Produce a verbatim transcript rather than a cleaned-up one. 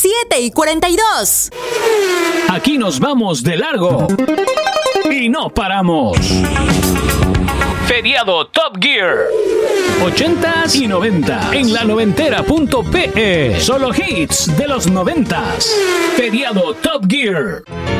siete y cuarenta y dos. Aquí nos vamos de largo y no paramos. Feriado Top Gear. ochentas y noventa en la noventera punto pe. Solo hits de los noventas. Feriado Top Gear.